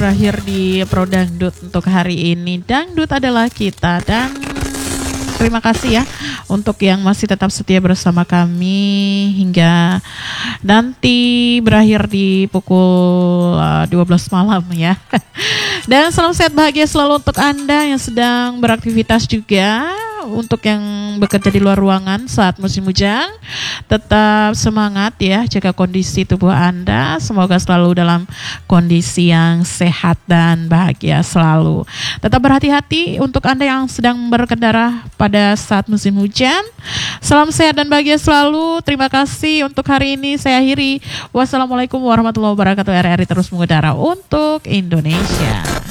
berakhir di Pro Dangdut untuk hari ini. Dangdut adalah kita, dan terima kasih ya untuk yang masih tetap setia bersama kami hingga nanti berakhir di pukul 12 malam ya. Dan salam sehat bahagia selalu untuk Anda yang sedang beraktivitas juga. Untuk yang bekerja di luar ruangan saat musim hujan, tetap semangat ya, jaga kondisi tubuh Anda. Semoga selalu dalam kondisi yang sehat dan bahagia selalu. Tetap berhati-hati untuk Anda yang sedang berkendara pada saat musim hujan. Salam sehat dan bahagia selalu. Terima kasih untuk hari ini saya akhiri. Wassalamualaikum warahmatullahi wabarakatuh. RRI terus mengudara untuk Indonesia.